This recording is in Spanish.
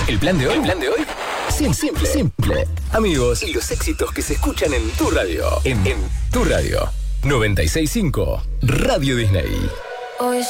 ¿El plan de hoy? Simple. Amigos, y los éxitos que se escuchan en tu radio. En tu radio. 96.5 Radio Disney. Hoy